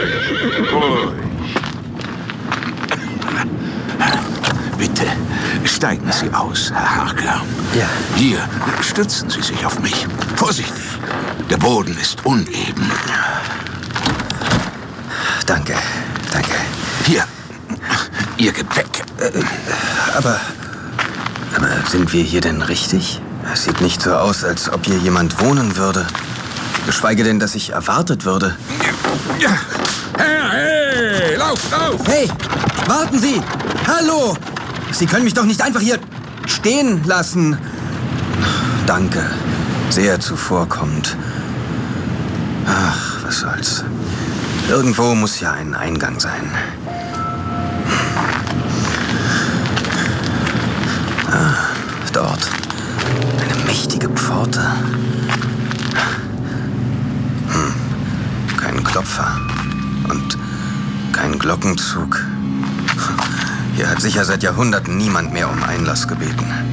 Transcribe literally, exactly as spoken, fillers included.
Ruhig, ruhig. Bitte, steigen Sie aus, Herr Harker. Ja. Hier, stützen Sie sich auf mich. Vorsichtig, der Boden ist uneben. Danke, danke. Hier, Ihr Gepäck. Äh, aber, aber sind wir hier denn richtig? Es sieht nicht so aus, als ob hier jemand wohnen würde. Geschweige denn, dass ich erwartet würde. Hey, hey, lauf, lauf! Hey, warten Sie! Hallo! Sie können mich doch nicht einfach hier stehen lassen. Danke. Sehr zuvorkommend. Ach, was soll's. Irgendwo muss ja ein Eingang sein. Ah, dort. Eine mächtige Pforte. Hm. Kein Klopfer. Und kein Glockenzug. Hier hat sicher seit Jahrhunderten niemand mehr um Einlass gebeten.